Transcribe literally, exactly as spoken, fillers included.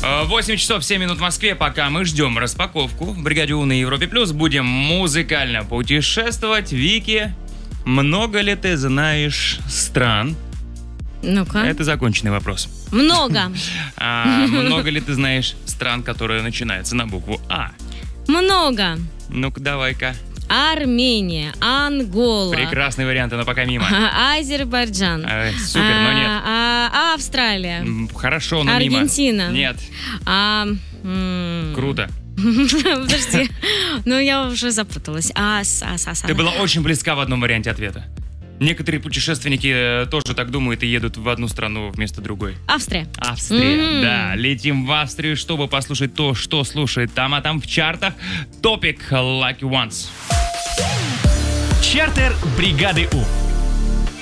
восемь часов семь минут в Москве. Пока мы ждем распаковку в бригаде У на Европе Плюс, будем музыкально путешествовать. Вики, много ли ты знаешь стран? Ну-ка. Это законченный вопрос. Много. А, много ли ты знаешь стран, которые начинаются на букву А? Много. Ну-ка, давай-ка. Армения, Ангола. Прекрасные варианты, но пока мимо. Азербайджан. Э, супер, но нет. А, а, Австралия. М, Хорошо, но мимо. Аргентина. Нет. А, м, Круто. Подожди. Ну, я уже запуталась. А, с- а, с- а, с- Ты была очень близка в одном варианте ответа. Некоторые путешественники э, тоже так думают и едут в одну страну вместо другой. Австрия. Австрия, М. да. Летим в Австрию, чтобы послушать то, что слушает там, а там в чартах топик Lucky Ones. Чартер бригады У.